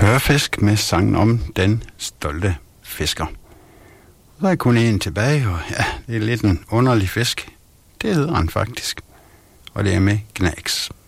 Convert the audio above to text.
Tørfisk med sangen om den stolte fisker. Der er kun en tilbage, og ja, det er lidt en underlig fisk. Det hedder han faktisk. Og det er med Gnags.